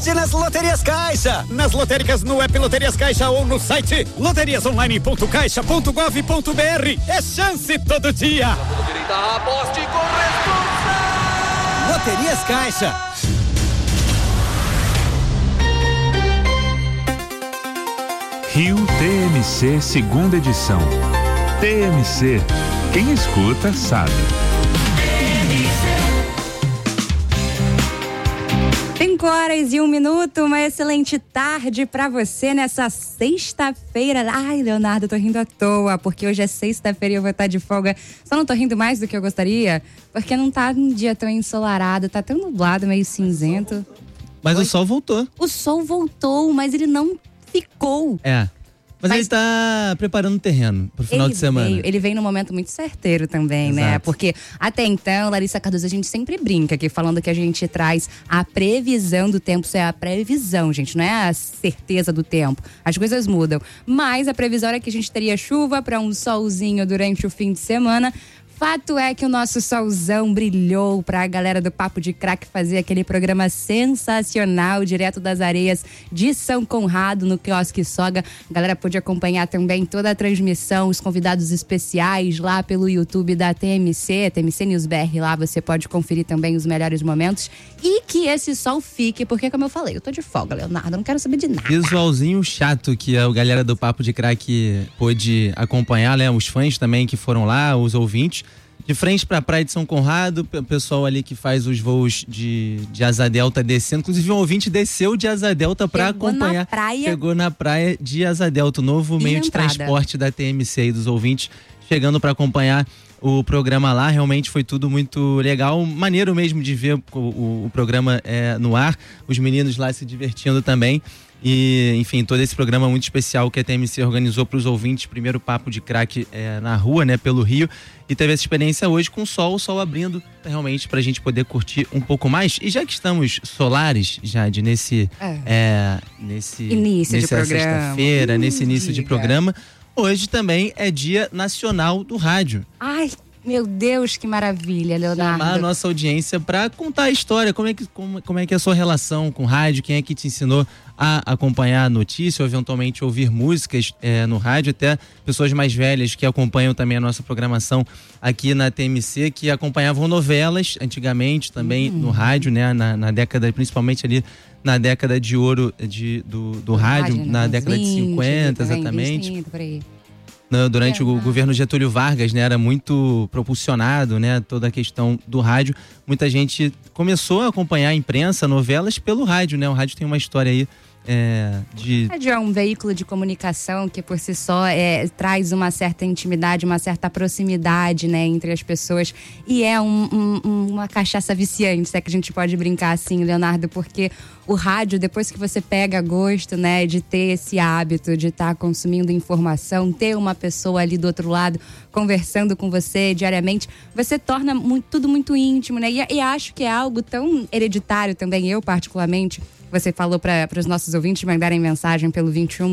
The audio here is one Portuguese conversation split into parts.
aposte nas Loterias Caixa. Nas lotéricas no app Loterias Caixa ou no site loteriasonline.caixa.gov.br. É chance todo dia. Aposte com responsa. Loterias Caixa. Rio TMC, segunda edição. TMC, quem escuta sabe. 5h01, uma excelente tarde pra você nessa sexta-feira. Ai, Leonardo, eu tô rindo à toa, porque hoje é sexta-feira e eu vou estar de folga. Só não tô rindo mais do que eu gostaria, porque não tá um dia tão ensolarado, tá tão nublado, meio cinzento. Mas o sol voltou. O sol voltou, mas ele não ficou. Mas ele tá preparando o terreno pro final de semana. Ele veio num momento muito certeiro também, Exato. né? Porque até então, Larissa Cardoso, a gente sempre brinca aqui, falando que a gente traz a previsão do tempo. Isso é a previsão, gente, não é a certeza do tempo. As coisas mudam. Mas a previsão é que a gente teria chuva para um solzinho durante o fim de semana. Fato é que o nosso solzão brilhou pra galera do Papo de Crack fazer aquele programa sensacional, direto das areias de São Conrado, no Quiosque Soga. A galera pôde acompanhar também toda a transmissão, os convidados especiais lá pelo YouTube da TMC News BR. Lá você pode conferir também os melhores momentos. E que esse sol fique, porque como eu falei, eu tô de folga, Leonardo, eu não quero saber de nada. Visualzinho chato que a galera do Papo de Crack pôde acompanhar, né? Os fãs também que foram lá, os ouvintes. De frente pra praia de São Conrado, o pessoal ali que faz os voos de Asa Delta descendo. Inclusive, um ouvinte desceu de Asa Delta pra acompanhar. Chegou na praia de Asa Delta, o novo meio de transporte da TMC e dos ouvintes, chegando pra acompanhar o programa lá. Realmente foi tudo muito legal, maneiro mesmo de ver o programa no ar, os meninos lá se divertindo também. E, enfim, todo esse programa muito especial que a TMC organizou para os ouvintes. Primeiro Papo de Crack na rua, né, pelo Rio. E teve essa experiência hoje com o sol abrindo realmente para a gente poder curtir um pouco mais. E já que estamos solares, Jade, nesse início de programa, sexta-feira, nesse início de programa, hoje também é Dia Nacional do Rádio. Ai, meu Deus, que maravilha, Leonardo. Chamar a nossa audiência para contar a história, como é que é a sua relação com rádio, quem é que te ensinou a acompanhar a notícia ou eventualmente ouvir músicas no rádio, até pessoas mais velhas que acompanham também a nossa programação aqui na TMC, que acompanhavam novelas antigamente também no rádio, né, na década, principalmente ali na década de ouro do rádio, né? Na década de 50, exatamente. 20, por aí. Durante o governo Getúlio Vargas, né, era muito propulsionado, né, toda a questão do rádio. Muita gente começou a acompanhar a imprensa, novelas pelo rádio, né? O rádio tem uma história aí O rádio é um veículo de comunicação que por si só traz uma certa intimidade, uma certa proximidade, né, entre as pessoas, e é uma cachaça viciante, se é que a gente pode brincar assim, Leonardo, porque o rádio, depois que você pega gosto, né, de ter esse hábito de estar consumindo informação, ter uma pessoa ali do outro lado conversando com você diariamente, você torna tudo muito íntimo, né? E acho que é algo tão hereditário também, eu particularmente. Você falou para os nossos ouvintes mandarem mensagem pelo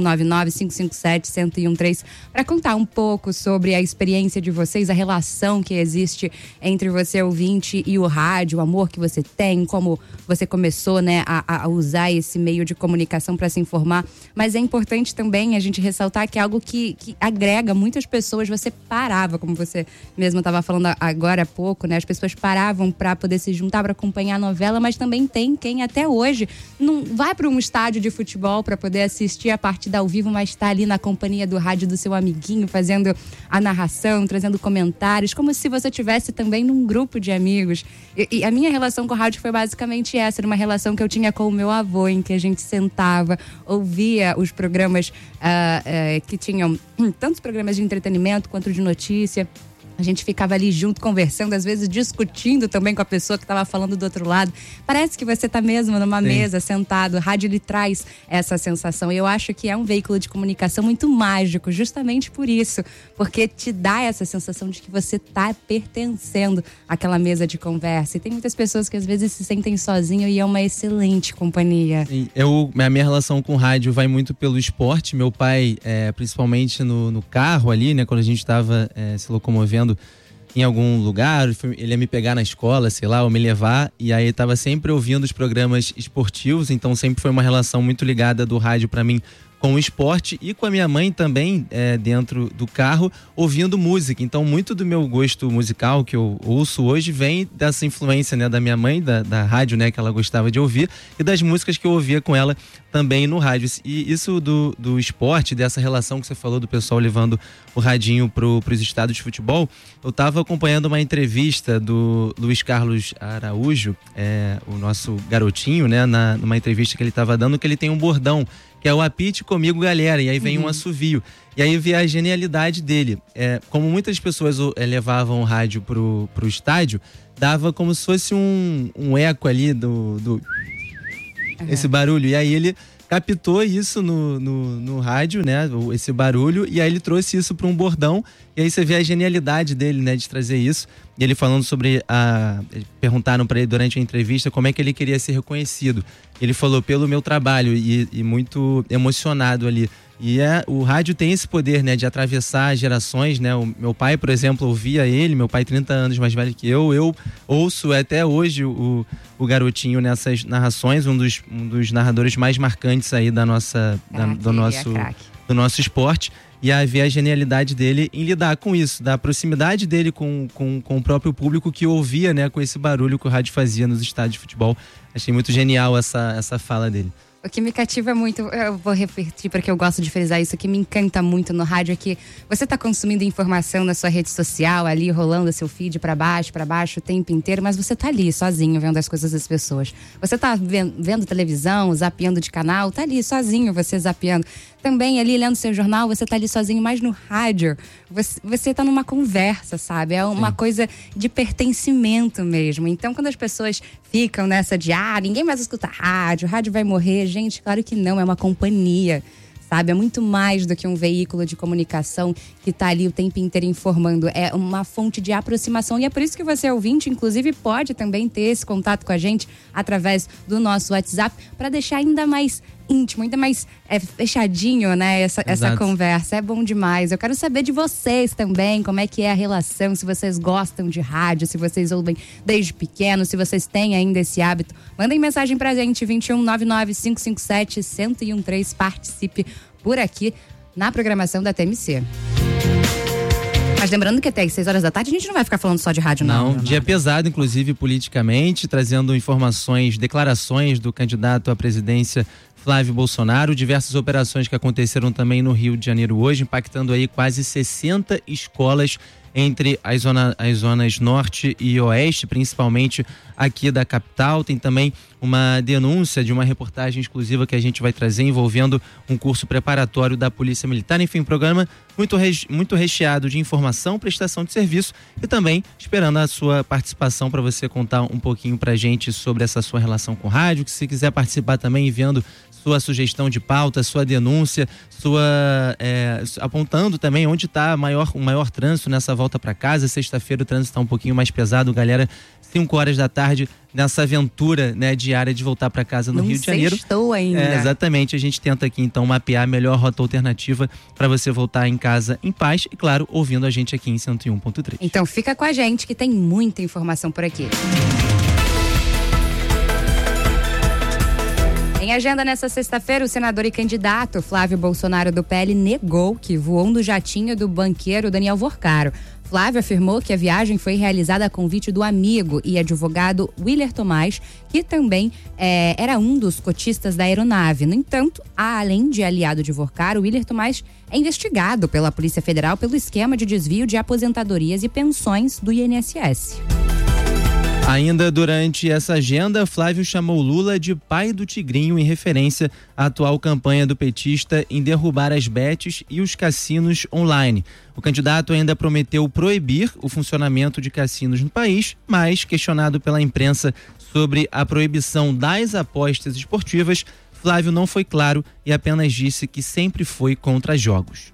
2199-557-1013 para contar um pouco sobre a experiência de vocês, a relação que existe entre você, ouvinte, e o rádio, o amor que você tem, como você começou, né, a usar esse meio de comunicação para se informar. Mas é importante também a gente ressaltar que é algo que agrega muitas pessoas. Você parava, como você mesmo estava falando agora há pouco, né? As pessoas paravam para poder se juntar para acompanhar a novela, mas também tem quem até hoje não vai para um estádio de futebol para poder assistir a partida ao vivo, mas está ali na companhia do rádio do seu amiguinho, fazendo a narração, trazendo comentários, como se você estivesse também num grupo de amigos. E a minha relação com o rádio foi basicamente essa, era uma relação que eu tinha com o meu avô, em que a gente sentava, ouvia os programas que tinham tantos programas de entretenimento quanto de notícia. A gente ficava ali junto, conversando, às vezes discutindo também com a pessoa que estava falando do outro lado. Parece que você está mesmo numa mesa, sentado. O rádio, ele traz essa sensação. E eu acho que é um veículo de comunicação muito mágico, justamente por isso. Porque te dá essa sensação de que você está pertencendo àquela mesa de conversa. E tem muitas pessoas que às vezes se sentem sozinho e é uma excelente companhia. A minha relação com o rádio vai muito pelo esporte. Meu pai, principalmente no carro ali, né, quando a gente estava se locomovendo em algum lugar, ele ia me pegar na escola, sei lá, ou me levar, e aí tava sempre ouvindo os programas esportivos, então sempre foi uma relação muito ligada do rádio para mim com o esporte, e com a minha mãe também, dentro do carro, ouvindo música. Então muito do meu gosto musical que eu ouço hoje vem dessa influência, né, da minha mãe, da rádio, né, que ela gostava de ouvir, e das músicas que eu ouvia com ela também no rádio. E isso do esporte, dessa relação que você falou do pessoal levando o radinho pros estádios de futebol, eu tava acompanhando uma entrevista do Luiz Carlos Araújo, o nosso garotinho, né, numa entrevista que ele tava dando, que ele tem um bordão, que é o apite comigo, galera, e aí vem um assovio. E aí vê a genialidade dele. Como muitas pessoas levavam o rádio pro estádio, dava como se fosse um eco ali esse barulho. E aí ele captou isso no rádio, né, esse barulho, e aí ele trouxe isso para um bordão, e aí você vê a genialidade dele, né, de trazer isso. E ele falando sobre perguntaram para ele durante a entrevista como é que ele queria ser reconhecido. Ele falou, pelo meu trabalho, e muito emocionado ali. E o rádio tem esse poder, né, de atravessar gerações, né? O meu pai, por exemplo, ouvia ele, meu pai 30 anos mais velho que eu ouço até hoje o garotinho nessas narrações, um dos narradores mais marcantes aí do nosso esporte. E a ver a genialidade dele em lidar com isso, da proximidade dele com o próprio público que ouvia, né, com esse barulho que o rádio fazia nos estádios de futebol. Achei muito genial essa fala dele. O que me cativa muito, eu vou repetir porque eu gosto de frisar isso, o que me encanta muito no rádio é que você tá consumindo informação na sua rede social, ali rolando seu feed pra baixo o tempo inteiro, mas você tá ali sozinho vendo as coisas das pessoas. Você tá vendo televisão, zapeando de canal, tá ali sozinho você zapeando. Também ali lendo seu jornal, você tá ali sozinho, mas no rádio você tá numa conversa, sabe? É uma coisa de pertencimento mesmo. Então quando as pessoas ficam nessa de ninguém mais escuta rádio, o rádio vai morrer, gente, claro que não, é uma companhia, sabe? É muito mais do que um veículo de comunicação que tá ali o tempo inteiro informando. É uma fonte de aproximação e é por isso que você, ouvinte, inclusive pode também ter esse contato com a gente através do nosso WhatsApp para deixar ainda mais íntimo, ainda mais fechadinho, né? Essa conversa. É bom demais. Eu quero saber de vocês também, como é que é a relação, se vocês gostam de rádio, se vocês ouvem desde pequeno, se vocês têm ainda esse hábito. Mandem mensagem pra gente, 2199-557-1013. Participe por aqui na programação da TMC. Mas lembrando que até às 6 horas da tarde a gente não vai ficar falando só de rádio, não. Não, dia pesado, inclusive politicamente, trazendo informações, declarações do candidato à presidência Flávio Bolsonaro, diversas operações que aconteceram também no Rio de Janeiro hoje, impactando aí quase 60 escolas entre as zonas norte e oeste, principalmente aqui da capital. Tem também uma denúncia de uma reportagem exclusiva que a gente vai trazer envolvendo um curso preparatório da Polícia Militar. Enfim, programa muito recheado de informação, prestação de serviço e também esperando a sua participação para você contar um pouquinho pra gente sobre essa sua relação com o rádio, que se quiser participar também enviando sua sugestão de pauta, sua denúncia, apontando também onde está o maior trânsito nessa volta para casa. Sexta-feira o trânsito está um pouquinho mais pesado, galera. 5 horas da tarde, nessa aventura, né, diária de voltar para casa no Rio de Janeiro. Não estou ainda. Exatamente, a gente tenta aqui então mapear a melhor rota alternativa para você voltar em casa em paz e, claro, ouvindo a gente aqui em 101.3. Então fica com a gente que tem muita informação por aqui. Em agenda nesta sexta-feira, o senador e candidato Flávio Bolsonaro do PL negou que voou no jatinho do banqueiro Daniel Vorcaro. Flávio afirmou que a viagem foi realizada a convite do amigo e advogado Willer Tomás, que também era um dos cotistas da aeronave. No entanto, além de aliado de Vorcaro, Willer Tomás é investigado pela Polícia Federal pelo esquema de desvio de aposentadorias e pensões do INSS. Ainda durante essa agenda, Flávio chamou Lula de pai do Tigrinho em referência à atual campanha do petista em derrubar as bets e os cassinos online. O candidato ainda prometeu proibir o funcionamento de cassinos no país, mas questionado pela imprensa sobre a proibição das apostas esportivas, Flávio não foi claro e apenas disse que sempre foi contra jogos.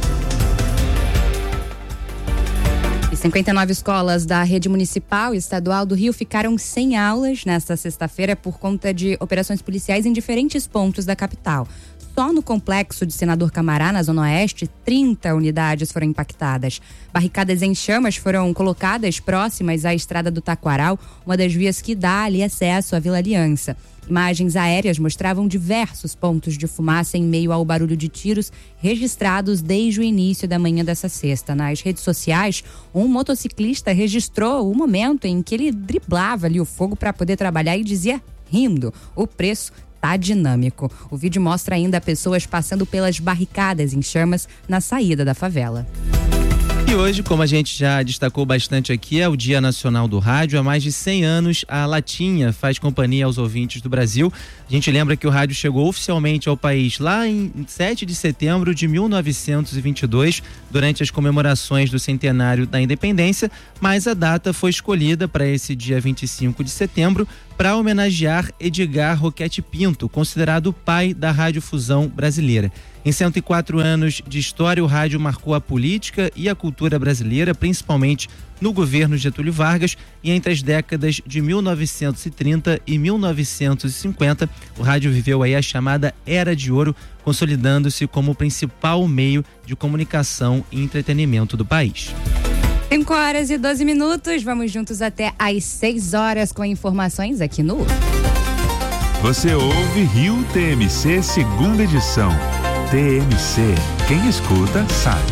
59 escolas da rede municipal e estadual do Rio ficaram sem aulas nesta sexta-feira por conta de operações policiais em diferentes pontos da capital. Só no complexo de Senador Camará, na Zona Oeste, 30 unidades foram impactadas. Barricadas em chamas foram colocadas próximas à estrada do Taquaral, uma das vias que dá ali acesso à Vila Aliança. Imagens aéreas mostravam diversos pontos de fumaça em meio ao barulho de tiros registrados desde o início da manhã dessa sexta. Nas redes sociais, um motociclista registrou o momento em que ele driblava ali o fogo para poder trabalhar e dizia, rindo, o preço tá dinâmico. O vídeo mostra ainda pessoas passando pelas barricadas em chamas na saída da favela. E hoje, como a gente já destacou bastante aqui, é o Dia Nacional do Rádio. Há mais de 100 anos, a Latinha faz companhia aos ouvintes do Brasil. A gente lembra que o rádio chegou oficialmente ao país lá em 7 de setembro de 1922, durante as comemorações do centenário da independência, mas a data foi escolhida para esse dia 25 de setembro para homenagear Edgar Roquete Pinto, considerado o pai da radiodifusão brasileira. Em 104 anos de história, o rádio marcou a política e a cultura brasileira, principalmente no governo Getúlio Vargas, e entre as décadas de 1930 e 1950, o rádio viveu aí a chamada Era de Ouro, consolidando-se como o principal meio de comunicação e entretenimento do país. 5 horas e 12 minutos, vamos juntos até às 6 horas com informações aqui no... Você ouve Rio TMC, segunda edição. TMC, quem escuta sabe.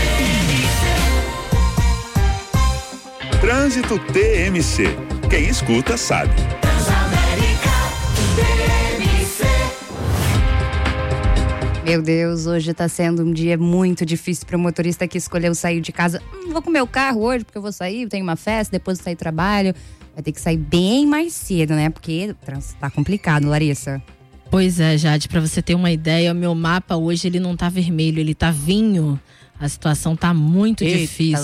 Trânsito TMC, quem escuta sabe. Meu Deus, hoje tá sendo um dia muito difícil para o motorista que escolheu sair de casa. Vou com o meu carro hoje porque eu vou sair, tenho uma festa, depois eu sair do trabalho. Vai ter que sair bem mais cedo, né? Porque o trânsito tá complicado, Larissa. Pois é, Jade, pra você ter uma ideia, o meu mapa hoje ele não tá vermelho, ele tá vinho. A situação tá muito difícil.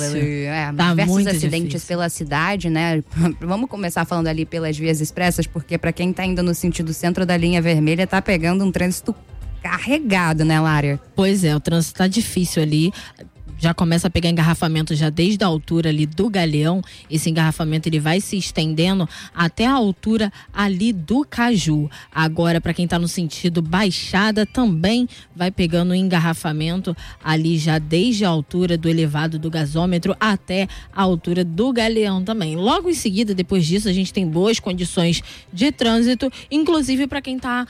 Tá diversos muito acidentes difícil pela cidade, né? Vamos começar falando ali pelas vias expressas, porque pra quem tá indo no sentido centro da linha vermelha, tá pegando um trânsito carregado, né, Lária? Pois é, o trânsito tá difícil ali. Já começa a pegar engarrafamento já desde a altura ali do Galeão. Esse engarrafamento ele vai se estendendo até a altura ali do Caju. Agora, para quem está no sentido Baixada, também vai pegando engarrafamento ali já desde a altura do elevado do gasômetro até a altura do Galeão também. Logo em seguida, depois disso, a gente tem boas condições de trânsito, inclusive para quem está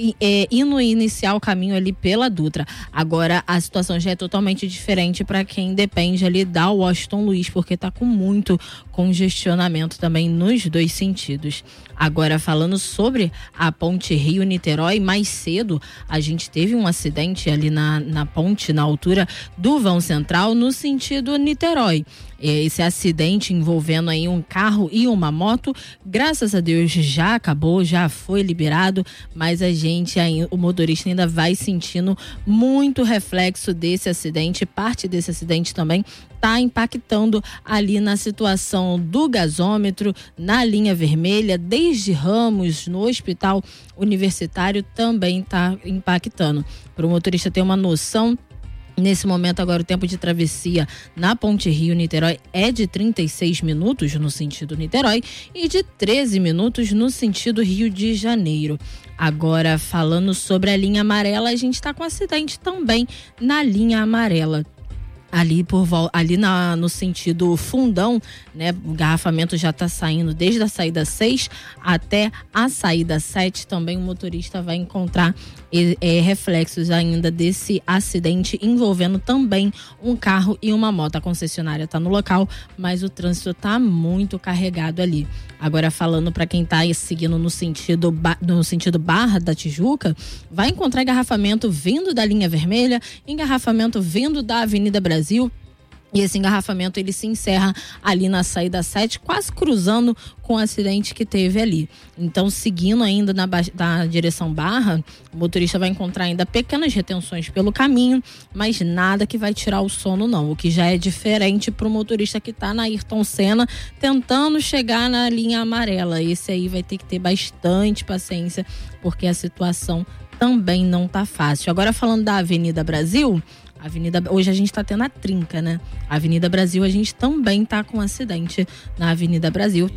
indo iniciar o caminho ali pela Dutra. Agora, a situação já é totalmente diferente para quem depende ali da Washington Luiz, porque tá com muito congestionamento também nos dois sentidos. Agora, falando sobre a ponte Rio-Niterói, mais cedo a gente teve um acidente ali na ponte, na altura do vão central, no sentido Niterói. Esse acidente envolvendo aí um carro e uma moto, graças a Deus já acabou, já foi liberado, mas o motorista ainda vai sentindo muito reflexo desse acidente. Parte desse acidente também está impactando ali na situação do gasômetro, na linha vermelha, desde Ramos, no hospital universitário também está impactando. Para o motorista ter uma noção, nesse momento agora o tempo de travessia na ponte Rio-Niterói é de 36 minutos no sentido Niterói e de 13 minutos no sentido Rio de Janeiro. Agora, falando sobre a linha amarela, a gente está com acidente também na linha amarela. Ali no sentido Fundão, né? O engarrafamento já está saindo desde a saída 6 até a saída 7. Também o motorista vai encontrar reflexos ainda desse acidente envolvendo também um carro e uma moto. A concessionária está no local, mas o trânsito está muito carregado ali. Agora, falando para quem está seguindo no sentido Barra da Tijuca, vai encontrar engarrafamento vindo da linha vermelha, engarrafamento vindo da Avenida Brasil. E esse engarrafamento ele se encerra ali na saída 7, quase cruzando com o acidente que teve ali. Então, seguindo ainda na direção Barra, o motorista vai encontrar ainda pequenas retenções pelo caminho, mas nada que vai tirar o sono não. O que já é diferente para o motorista que está na Ayrton Senna tentando chegar na linha amarela. Esse aí vai ter que ter bastante paciência, porque a situação também não tá fácil. Agora, falando da Avenida Brasil, hoje a gente está tendo a trinca, né? A Avenida Brasil, a gente também tá com um acidente na Avenida Brasil.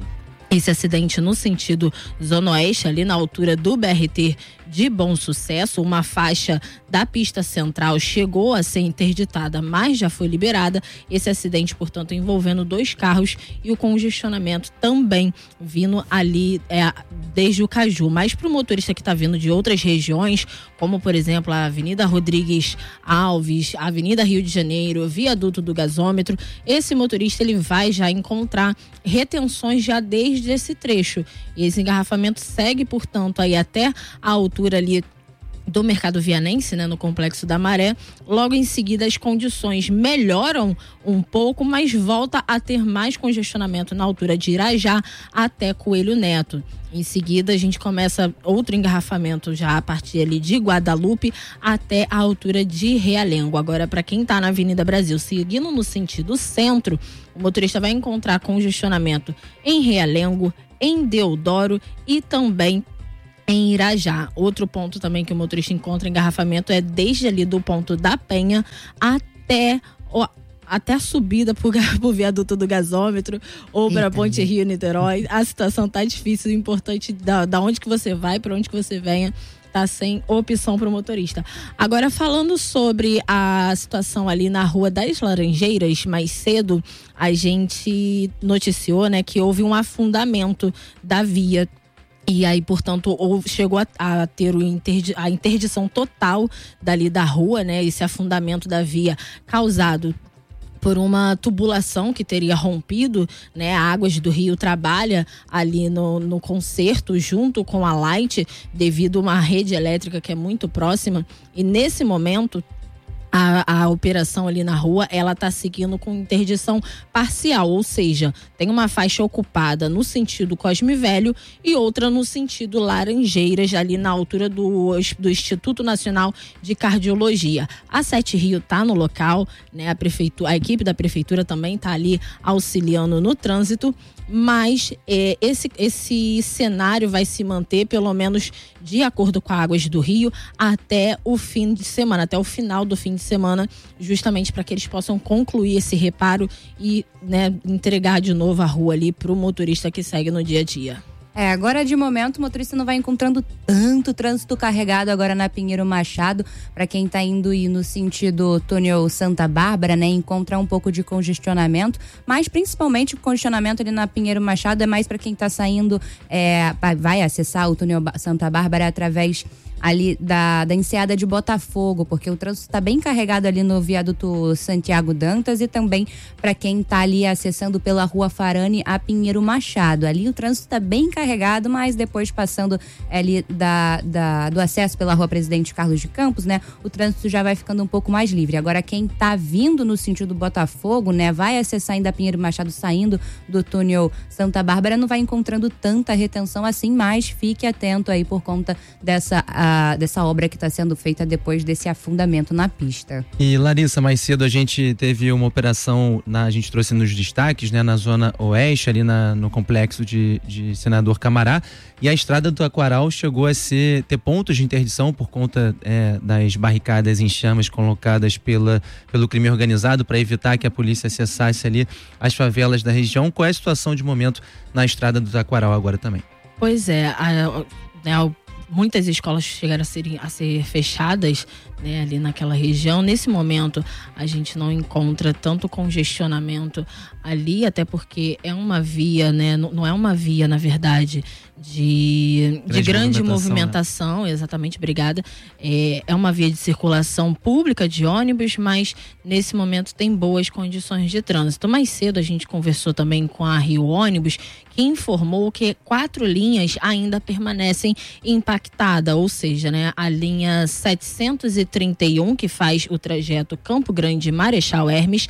esse acidente no sentido Zona Oeste, ali na altura do BRT de Bom Sucesso. Uma faixa da pista central chegou a ser interditada, mas já foi liberada. Esse acidente, portanto, envolvendo 2 carros e o congestionamento também vindo ali desde o Caju. Mas para o motorista que está vindo de outras regiões, como por exemplo a Avenida Rodrigues Alves, a Avenida Rio de Janeiro, Viaduto do Gasômetro, esse motorista ele vai já encontrar retenções já desde esse trecho. E esse engarrafamento segue, portanto, aí até a altura ali do Mercado Vianense, né, no Complexo da Maré. Logo em seguida as condições melhoram um pouco, mas volta a ter mais congestionamento na altura de Irajá até Coelho Neto. Em seguida a gente começa outro engarrafamento já a partir ali de Guadalupe até a altura de Realengo. Agora, para quem está na Avenida Brasil, seguindo no sentido centro, o motorista vai encontrar congestionamento em Realengo, em Deodoro e também em Irajá. Outro ponto também que o motorista encontra engarrafamento é desde ali do ponto da Penha até a subida pro viaduto do Gasômetro ou para Ponte Rio-Niterói. A situação tá difícil, importante da onde que você vai, para onde que você venha, tá sem opção para o motorista. Agora, falando sobre a situação ali na Rua das Laranjeiras, mais cedo a gente noticiou, né, que houve um afundamento da via. E aí, portanto, chegou a ter a interdição total dali da rua, né? Esse afundamento da via causado por uma tubulação que teria rompido, né? A Águas do Rio trabalha ali no conserto junto com a Light, devido a uma rede elétrica que é muito próxima. E nesse momento, a operação ali na rua, ela está seguindo com interdição parcial, ou seja, tem uma faixa ocupada no sentido Cosme Velho e outra no sentido Laranjeiras, ali na altura do Instituto Nacional de Cardiologia. A Sete Rio está no local, né? A equipe da prefeitura também está ali auxiliando no trânsito, mas esse cenário vai se manter, pelo menos de acordo com a Águas do Rio, até o fim de semana, até o final do fim de semana, justamente para que eles possam concluir esse reparo e, né, entregar de novo a rua ali para o motorista que segue no dia a dia. Agora de momento o motorista não vai encontrando tanto trânsito carregado agora na Pinheiro Machado. Para quem tá indo no sentido túnel Santa Bárbara, né, encontra um pouco de congestionamento, mas principalmente o congestionamento ali na Pinheiro Machado é mais para quem tá saindo, vai acessar o túnel Santa Bárbara através ali da enseada de Botafogo, porque o trânsito está bem carregado ali no viaduto Santiago Dantas e também para quem está ali acessando pela Rua Farane a Pinheiro Machado. Ali o trânsito está bem carregado, mas depois passando ali do acesso pela Rua Presidente Carlos de Campos, né, o trânsito já vai ficando um pouco mais livre. Agora quem está vindo no sentido Botafogo, né, vai acessar ainda Pinheiro Machado saindo do túnel Santa Bárbara, não vai encontrando tanta retenção assim, mas fique atento aí por conta dessa obra que está sendo feita depois desse afundamento na pista. E Larissa, mais cedo a gente teve uma operação, a gente trouxe nos destaques, né, na Zona Oeste, ali no complexo de Senador Camará, e a estrada do Taquaral chegou a ter pontos de interdição por conta das barricadas em chamas colocadas pelo crime organizado para evitar que a polícia acessasse ali as favelas da região. Qual é a situação de momento na estrada do Taquaral agora também? Pois é, muitas escolas chegaram a ser fechadas, né, ali naquela região. Nesse momento, a gente não encontra tanto congestionamento ali, até porque é uma via, né, não é uma via, na verdade, de grande movimentação, né? Exatamente, obrigada. É uma via de circulação pública de ônibus, mas nesse momento tem boas condições de trânsito. Mais cedo a gente conversou também com a Rio Ônibus, que informou que 4 linhas ainda permanecem impactadas, ou seja, né, a linha 731, que faz o trajeto Campo Grande Marechal Hermes,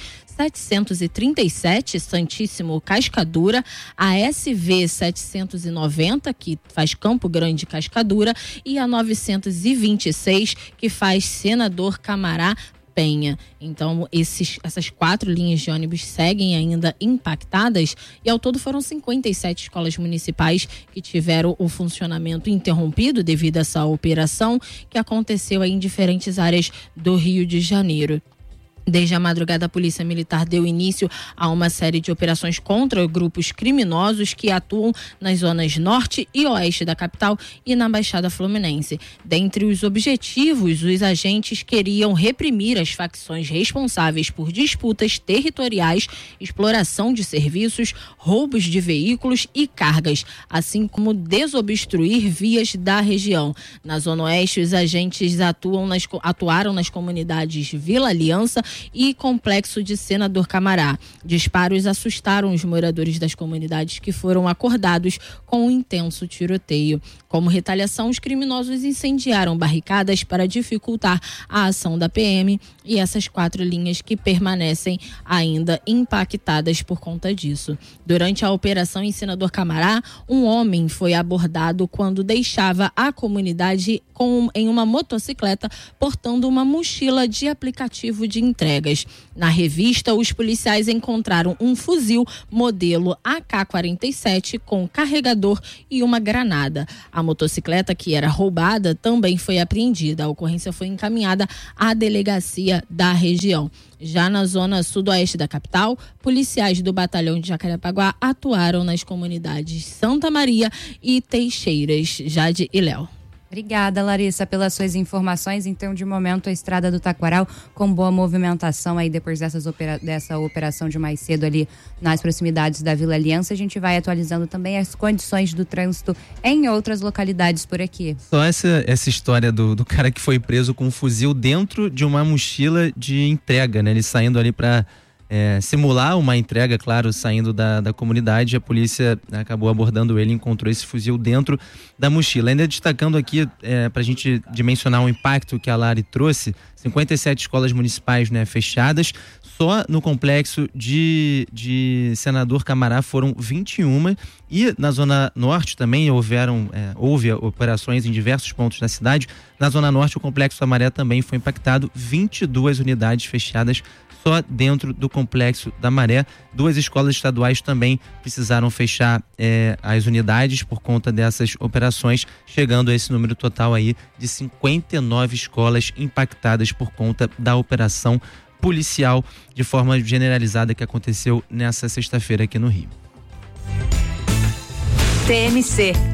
737 Santíssimo Cascadura, a SV 790 que faz Campo Grande Cascadura e a 926 que faz Senador Camará Penha. Então essas 4 linhas de ônibus seguem ainda impactadas e ao todo foram 57 escolas municipais que tiveram o funcionamento interrompido devido a essa operação que aconteceu aí em diferentes áreas do Rio de Janeiro. Desde a madrugada, a Polícia Militar deu início a uma série de operações contra grupos criminosos que atuam nas zonas norte e oeste da capital e na Baixada Fluminense. Dentre os objetivos, os agentes queriam reprimir as facções responsáveis por disputas territoriais, exploração de serviços, roubos de veículos e cargas, assim como desobstruir vias da região. Na Zona Oeste, os agentes atuaram nas comunidades Vila Aliança e Complexo de Senador Camará. Disparos assustaram os moradores das comunidades que foram acordados com um intenso tiroteio. Como retaliação, os criminosos incendiaram barricadas para dificultar a ação da PM e essas 4 linhas que permanecem ainda impactadas por conta disso. Durante a operação em Senador Camará, um homem foi abordado quando deixava a comunidade em uma motocicleta portando uma mochila de aplicativo de entregas. Na revista, os policiais encontraram um fuzil modelo AK-47 com carregador e uma granada. A motocicleta que era roubada também foi apreendida. A ocorrência foi encaminhada à delegacia da região. Já na zona sudoeste da capital, policiais do batalhão de Jacarepaguá atuaram nas comunidades Santa Maria e Teixeiras. Jade e Léo. Obrigada, Larissa, pelas suas informações. Então, de momento, a estrada do Taquaral com boa movimentação aí depois dessa operação de mais cedo ali nas proximidades da Vila Aliança. A gente vai atualizando também as condições do trânsito em outras localidades por aqui. Só essa história do cara que foi preso com um fuzil dentro de uma mochila de entrega, né? Ele saindo ali para simular uma entrega, claro, saindo da comunidade. A polícia acabou abordando ele e encontrou esse fuzil dentro da mochila. Ainda destacando aqui, para a gente dimensionar o impacto que a Lari trouxe, 57 escolas municipais, né, fechadas. Só no complexo de Senador Camará foram 21 e na Zona Norte também houve operações em diversos pontos da cidade. Na Zona Norte, o Complexo da Maré também foi impactado, 22 unidades fechadas só dentro do Complexo da Maré. 2 escolas estaduais também precisaram fechar as unidades por conta dessas operações, chegando a esse número total aí de 59 escolas impactadas por conta da operação policial de forma generalizada que aconteceu nessa sexta-feira aqui no Rio. TMC,